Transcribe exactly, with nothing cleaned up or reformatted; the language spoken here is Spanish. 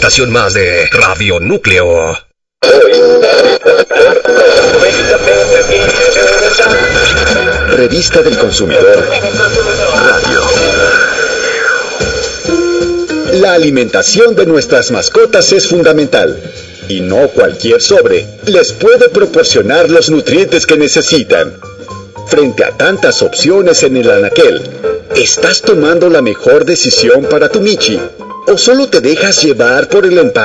estación más de Radio Núcleo. Revista del Consumidor Radio. La alimentación de nuestras mascotas es fundamental, y no cualquier sobre les puede proporcionar los nutrientes que necesitan. Frente a tantas opciones en el anaquel, ¿estás tomando la mejor decisión para tu Michi? ¿O solo te dejas llevar por el empaque?